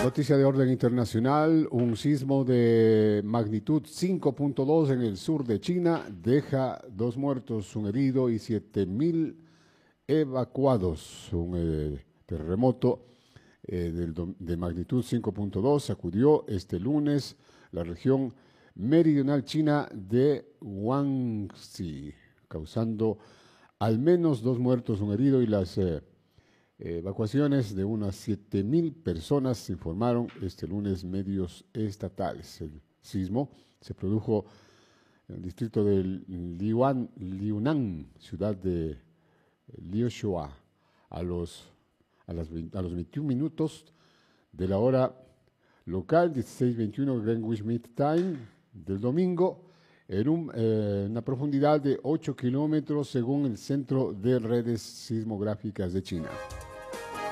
Noticia de orden internacional, un sismo de magnitud 5.2 en el sur de China deja 2 muertos, un herido y 7.000 evacuados. Un terremoto de magnitud 5.2 sacudió este lunes la región meridional china de Guangxi, causando al menos 2 muertos, un herido y las evacuaciones de unas 7.000 personas, se informaron este lunes medios estatales. El sismo se produjo en el distrito de Liunan, ciudad de Liushua, a los 21 minutos de la hora local, 16:21 Greenwich Mean Time del domingo, en una profundidad de 8 kilómetros según el Centro de Redes Sismográficas de China.